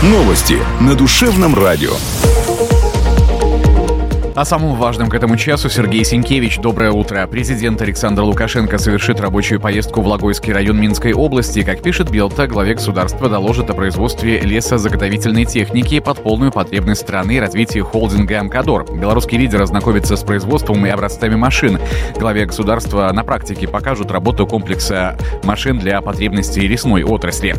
Новости на Душевном радио. О самом важном к этому часу Сергей Сенкевич. Доброе утро. Президент Александр Лукашенко совершит рабочую поездку в Логойский район Минской области. Как пишет Белта, главе государства доложит о производстве лесозаготовительной техники под полную потребность страны и развитии холдинга «Амкадор». Белорусский лидер ознакомится с производством и образцами машин. Главе государства на практике покажут работу комплекса машин для потребностей лесной отрасли.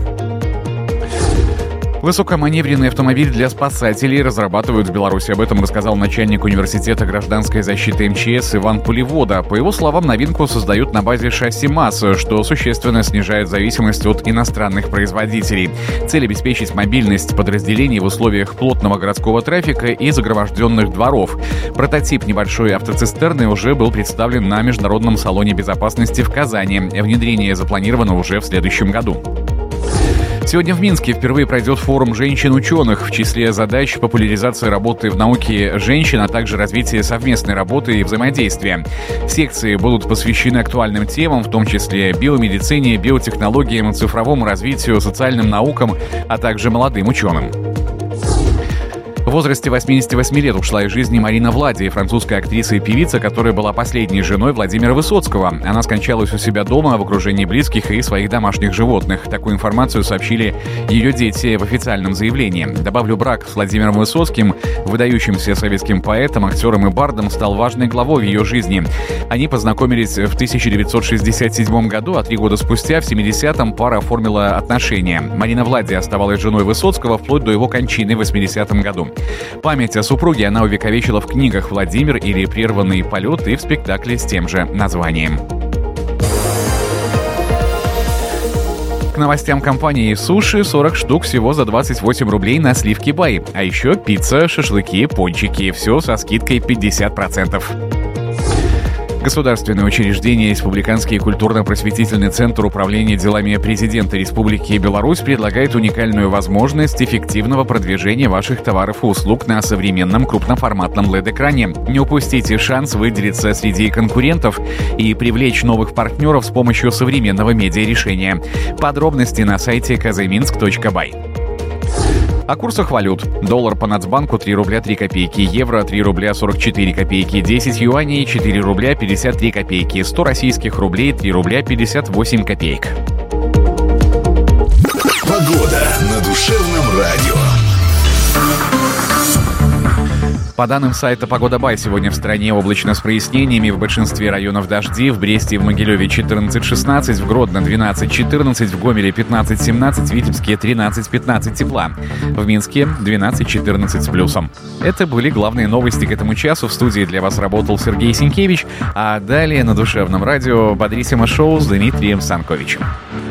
Высокоманевренный автомобиль для спасателей разрабатывают в Беларуси. Об этом рассказал начальник университета гражданской защиты МЧС Иван Пулевода. По его словам, новинку создают на базе шасси МАЗ, что существенно снижает зависимость от иностранных производителей. Цель — обеспечить мобильность подразделений в условиях плотного городского трафика и загроможденных дворов. Прототип небольшой автоцистерны уже был представлен на Международном салоне безопасности в Казани. Внедрение запланировано уже в следующем году. Сегодня в Минске впервые пройдет форум женщин-ученых. В числе задач — популяризация работы в науке женщин, а также развитие совместной работы и взаимодействия. Секции будут посвящены актуальным темам, в том числе биомедицине, биотехнологиям, цифровому развитию, социальным наукам, а также молодым ученым. В возрасте 88 лет ушла из жизни Марина Влади, французская актриса и певица, которая была последней женой Владимира Высоцкого. Она скончалась у себя дома в окружении близких и своих домашних животных. Такую информацию сообщили ее дети в официальном заявлении. Добавлю, брак с Владимиром Высоцким, выдающимся советским поэтом, актером и бардом, стал важной главой в ее жизни. Они познакомились в 1967 году, а 3 года спустя, в 70-м, пара оформила отношения. Марина Влади оставалась женой Высоцкого вплоть до его кончины в 80-м году. Память о супруге она увековечила в книгах «Владимир» или «Прерванный полет» и в спектакле с тем же названием. К новостям компании «Суши» 40 штук всего за 28 рублей на Сливки Бай. А еще пицца, шашлыки, пончики. Все со скидкой 50%. Государственное учреждение «Республиканский культурно-просветительный центр управления делами президента Республики Беларусь» предлагает уникальную возможность эффективного продвижения ваших товаров и услуг на современном крупноформатном LED-экране. Не упустите шанс выделиться среди конкурентов и привлечь новых партнеров с помощью современного медиарешения. Подробности на сайте kzminsk.by. О курсах валют. Доллар по Нацбанку 3 рубля 3 копейки, евро 3 рубля 44 копейки, 10 юаней 4 рубля 53 копейки, 100 российских рублей 3 рубля 58 копеек. Погода на Душевном радио. По данным сайта «Погода Бай», сегодня в стране облачно с прояснениями, в большинстве районов дожди, в Бресте и в Могилеве 14-16, в Гродно 12-14, в Гомеле 15-17, в Витебске 13-15 тепла, в Минске 12-14 с плюсом. Это были главные новости к этому часу. В студии для вас работал Сергей Сенкевич, а далее на Душевном радио «Бодрисимо шоу» с Дмитрием Санковичем.